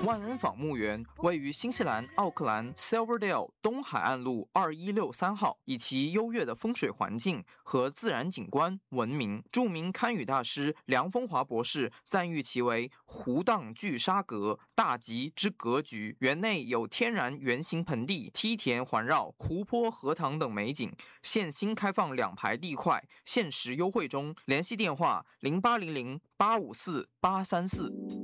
万恩坊墓园位于新西兰奥克兰 Silverdale 东海岸路2163号，以其优越的风水环境和自然景观闻名。著名堪舆大师梁风华博士赞誉其为湖荡聚沙阁，大吉之格局。园内有天然圆形盆地、梯田环绕、湖泊、荷塘等美景。现新开放2排地块，限时优惠中。联系电话：0800854834。